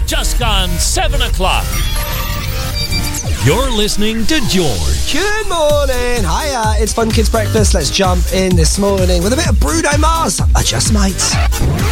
just gone 7 o'clock. You're listening to George. Good morning. Hiya, it's Fun Kids Breakfast. Let's jump in this morning with a bit of Bruno Mars. I just might.